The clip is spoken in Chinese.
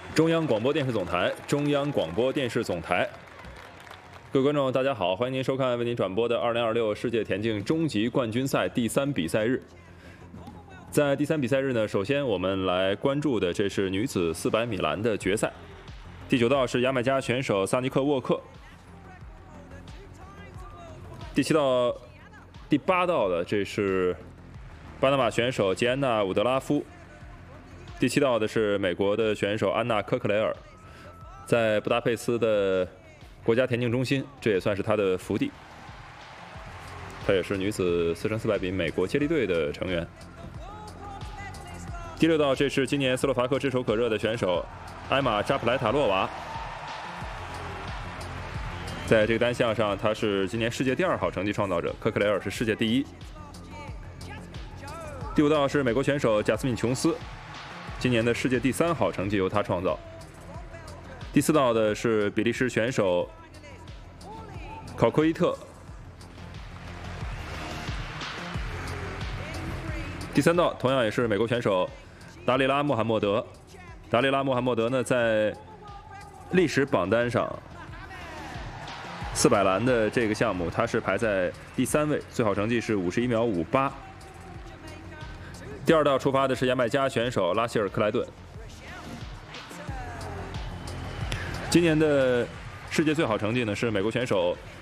中央广播电视总台，中央广播电视总台。各位观众，大家好，欢迎您收看为您转播的2026世界田径终极冠军赛第3比赛日。在第3比赛日呢，首先我们来关注的这是女子400米栏的决赛。第9道是牙买加选手萨尼克沃克，第7道、第8道的这是巴拿马选手杰安娜伍德拉夫。第7道的是美国的选手安娜科克雷尔，在布达佩斯的国家田径中心，这也算是她的福地。她也是女子4×400米美国接力队的成员。第6道，这是今年斯洛伐克炙手可热的选手艾玛扎普莱塔洛娃，在这个单项上，她是今年世界第2好成绩创造者，科克雷尔是世界第1。第5道是美国选手贾斯敏琼斯，今年的世界第3好成绩由他创造。第4道的是比利时选手考科伊特。第3道同样也是美国选手达里拉·穆罕默德。达里拉·穆罕默德呢，在历史榜单上400栏的这个项目，他是排在第3位，最好成绩是51秒58。第2道出发的是牙买加选手拉希尔·克莱顿。今年的世界最好成绩呢是美国选手